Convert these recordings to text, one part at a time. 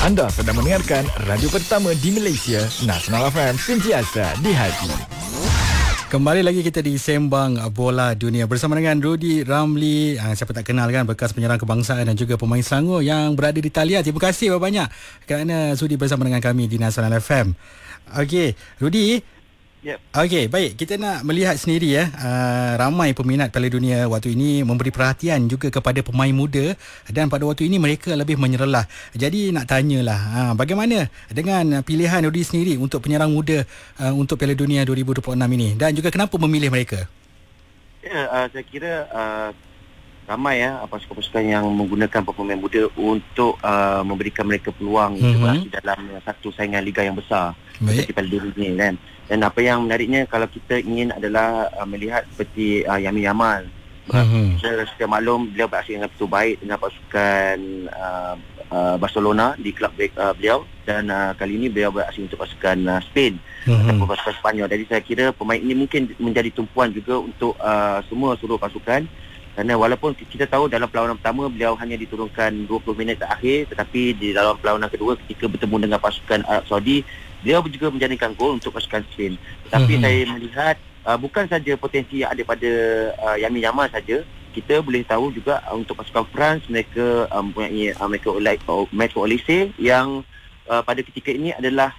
Anda sedang mendengarkan radio pertama di Malaysia, Nasional FM, sentiasa di hati. Kembali lagi kita di Sembang Bola Dunia bersama dengan Rudy Ramli, siapa tak kenal kan, bekas penyerang kebangsaan dan juga pemain Selangor yang berada di talian. Terima kasih banyak kerana sudi bersama dengan kami di Nasional FM. Okey, Rudy. Yep. Okey, baik. Kita nak melihat sendiri ramai peminat Piala Dunia waktu ini memberi perhatian juga kepada pemain muda dan pada waktu ini mereka lebih menyerelah. Jadi nak tanyalah, bagaimana dengan pilihan Rudy sendiri untuk penyerang muda untuk Piala Dunia 2026 ini dan juga kenapa memilih mereka? Ya, saya kira ramai pasukan-pasukan yang menggunakan pemain muda untuk memberikan mereka peluang untuk berhasil dalam satu saingan liga yang besar seperti Piala Dunia kan. Dan apa yang menariknya kalau kita ingin adalah melihat seperti Yamin Yamal. Saya maklum beliau berhasil dengan betul baik dengan pasukan Barcelona di klub beliau dan kali ini beliau berhasil untuk pasukan Spain ataupun pasukan Sepanyol. Jadi saya kira pemain ini mungkin menjadi tumpuan juga untuk seluruh pasukan. Kerana walaupun kita tahu dalam perlawanan pertama beliau hanya diturunkan 20 minit terakhir, tetapi di dalam perlawanan kedua ketika bertemu dengan pasukan Arab Saudi, beliau juga menjadikan gol untuk pasukan Spain. Tetapi saya melihat bukan saja potensi yang ada pada Yamin Yamal saja, kita boleh tahu juga untuk pasukan France mereka mempunyai Michael Olise yang pada ketika ini adalah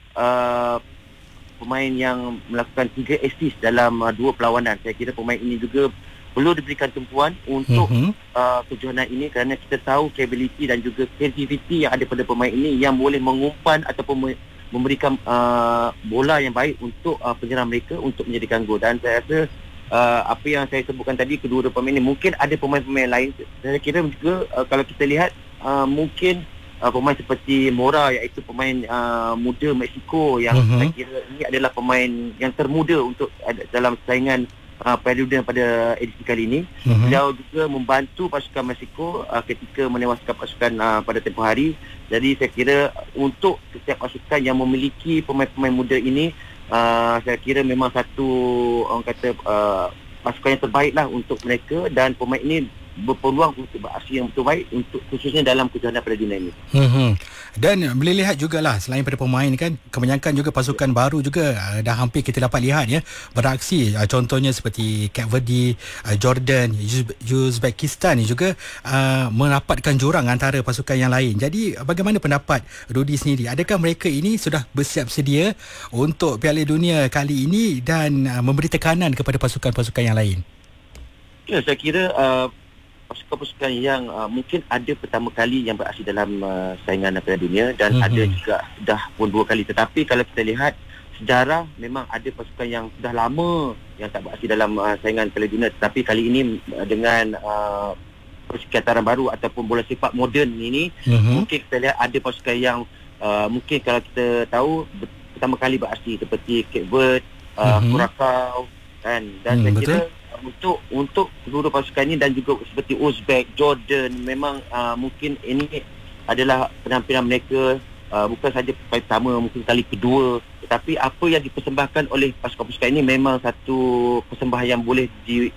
pemain yang melakukan 3 assist dalam 2 perlawanan. Saya kira pemain ini juga perlu diberikan tumpuan untuk kejohanan ini kerana kita tahu capability dan juga creativity yang ada pada pemain ini yang boleh mengumpan ataupun memberikan bola yang baik untuk penyerang mereka untuk menjadikan gol. Dan saya rasa apa yang saya sebutkan tadi, kedua-dua pemain ini mungkin ada pemain-pemain lain. Saya kira juga kalau kita lihat mungkin pemain seperti Mora, iaitu pemain muda Mexico yang saya kira ini adalah pemain yang termuda untuk dalam saingan Piala Dunia pada edisi kali ini. Beliau juga membantu pasukan Mexico ketika menewaskan pasukan pada tempoh hari. Jadi saya kira untuk setiap pasukan yang memiliki pemain-pemain muda ini, saya kira memang satu pasukan yang terbaik lah untuk mereka dan pemain ini berpeluang untuk beraksi yang betul baik untuk khususnya dalam kejohanan Piala Dunia ini. Dan boleh lihat jugalah selain pada pemain kan, kebanyakan juga pasukan baru juga dah hampir kita dapat lihat beraksi. Contohnya seperti Cape Verde, Jordan, Uzbekistan juga merapatkan jurang antara pasukan yang lain. Jadi bagaimana pendapat Rudy sendiri? Adakah mereka ini sudah bersiap sedia untuk Piala Dunia kali ini dan memberi tekanan kepada pasukan-pasukan yang lain? Ya, saya kira pasukan-pasukan yang mungkin ada pertama kali yang beraksi dalam saingan Piala Dunia dan ada juga dah pun 2 kali. Tetapi kalau kita lihat sejarah, memang ada pasukan yang sudah lama yang tak beraksi dalam saingan Piala Dunia. Tetapi kali ini dengan persekitaran baru ataupun bola sepak moden ini, mungkin kita lihat ada pasukan yang mungkin kalau kita tahu pertama kali beraksi seperti Cape Verde, Curacao kan. Dan saya kira untuk seluruh pasukan ini dan juga seperti Uzbek, Jordan, memang mungkin ini adalah penampilan mereka bukan saja kali pertama, mungkin kali kedua, tetapi apa yang dipersembahkan oleh pasukan-pasukan ini memang satu persembahan yang boleh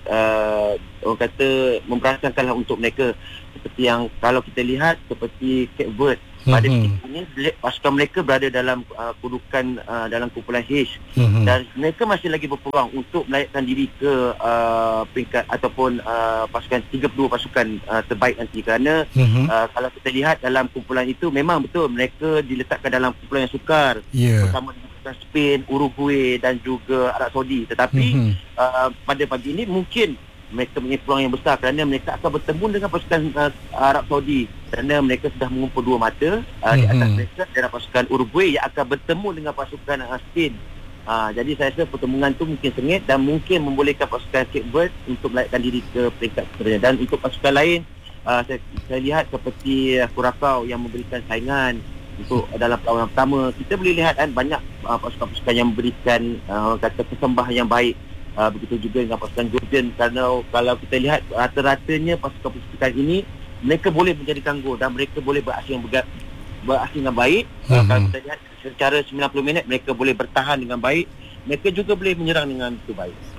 orang kata memberasakanlah untuk mereka. Seperti yang kalau kita lihat seperti Cape Verde, pada ketika ini pasukan mereka berada dalam kedudukan dalam kumpulan H dan mereka masih lagi berpeluang untuk melayakkan diri ke peringkat ataupun pasukan 32 pasukan terbaik nanti kerana kalau kita lihat dalam kumpulan itu memang betul mereka diletakkan dalam kumpulan yang sukar bersama dengan pasukan Spain, Uruguay dan juga Arab Saudi. Tetapi pada pagi ini mungkin mereka punya peluang yang besar kerana mereka akan bertemu dengan pasukan Arab Saudi kerana mereka sudah mengumpul 2 mata di atas mereka dan pasukan Uruguay yang akan bertemu dengan pasukan Spain. Jadi saya rasa pertemuan itu mungkin sengit dan mungkin membolehkan pasukan Cape Verde untuk melayakkan diri ke peringkat seterusnya. Dan untuk pasukan lain, saya lihat seperti Curacao yang memberikan saingan untuk dalam perlawanan pertama. Kita boleh lihat kan banyak pasukan-pasukan yang memberikan kata persembahan yang baik. Begitu juga dengan pasukan Jordan, kerana kalau kita lihat rata-ratanya pasukan-pasukan ini mereka boleh menjadikan gol dan mereka boleh beraksi dengan baik. Kalau kita lihat secara 90 minit mereka boleh bertahan dengan baik, mereka juga boleh menyerang dengan begitu baik.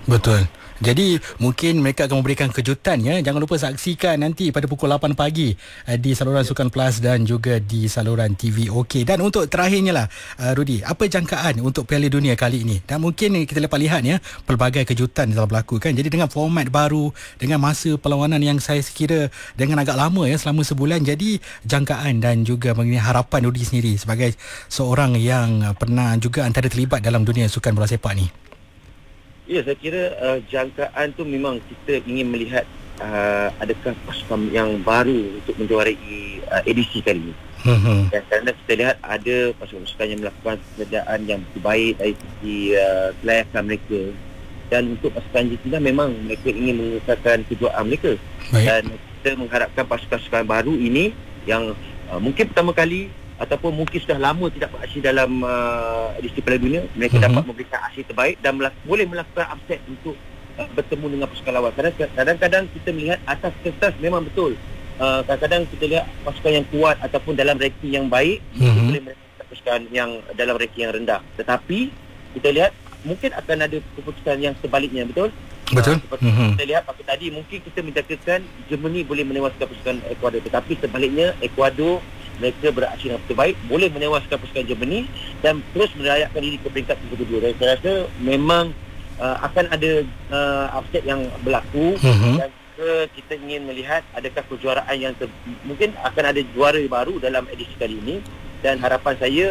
Betul. Jadi mungkin mereka akan memberikan kejutan ya. Jangan lupa saksikan nanti pada pukul 8 pagi di saluran Sukan Plus dan juga di saluran TV OK. Dan untuk terakhirnya lah Rudy, apa jangkaan untuk Piala Dunia kali ini? Dan mungkin kita dapat lihat ya, pelbagai kejutan telah berlaku kan. Jadi dengan format baru, dengan masa perlawanan yang saya kira dengan agak lama ya, selama sebulan. Jadi jangkaan dan juga mengenai harapan Rudy sendiri sebagai seorang yang pernah juga antara terlibat dalam dunia sukan bola sepak ni. Ya, saya kira jangkaan tu memang kita ingin melihat adakah pasukan yang baru untuk menjuarai edisi kali ini. Dan kerana kita lihat ada pasukan-pasukan yang melakukan pekerjaan yang baik dari segi kelayakan mereka. Dan untuk pasukan Argentina memang mereka ingin mengusahakan kejuaraan mereka. Baik. Dan kita mengharapkan pasukan-pasukan baru ini yang mungkin pertama kali ataupun mungkin sudah lama tidak beraksi dalam edisi Piala Dunia, mereka dapat memberikan aksi terbaik dan boleh melakukan upset untuk bertemu dengan pasukan lawan. Kadang-kadang kita melihat atas kertas memang betul. Kadang-kadang kita lihat pasukan yang kuat ataupun dalam ranking yang baik, boleh melakukan pasukan yang dalam ranking yang rendah. Tetapi kita lihat mungkin akan ada keputusan yang sebaliknya, betul? Betul. Kita lihat pagi tadi mungkin kita menjangkakan Germany boleh menewaskan pasukan Ecuador, tetapi sebaliknya Ecuador mereka beraksi dengan terbaik, boleh menewaskan pasukan Germany dan terus merayakkan diri ke peringkat kedua. Dan saya rasa memang akan ada upset yang berlaku dan kita ingin melihat adakah kejuaraan yang mungkin akan ada juara baru dalam edisi kali ini. Dan harapan saya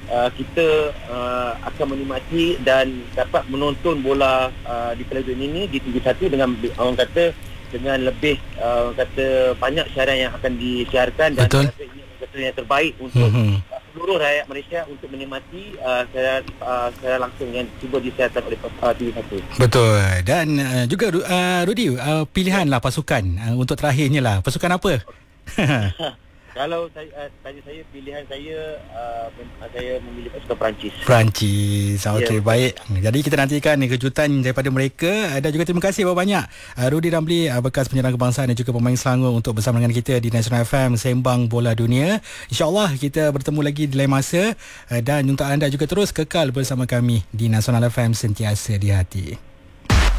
kita akan menikmati dan dapat menonton bola di Piala Dunia ini di TV1 dengan orang kata dengan lebih banyak siaran yang akan disiarkan. Dan saya rasa ini yang terbaik untuk seluruh rakyat Malaysia untuk menikmati secara langsung yang cuba disiarkan oleh TV1. Betul. Dan juga Rudy, pilihanlah pasukan untuk terakhirnya lah. Pasukan apa? Kalau tanya saya, pilihan saya saya memilih pasukan Perancis. Perancis. Okey, baik. Jadi kita nantikan kejutan daripada mereka. Dan juga terima kasih banyak Rudy Ramli, bekas penyerang kebangsaan dan juga pemain Selangor untuk bersama dengan kita di National FM Sembang Bola Dunia. InsyaAllah kita bertemu lagi di lain masa. Dan untuk anda juga terus kekal bersama kami di National FM, sentiasa di hati.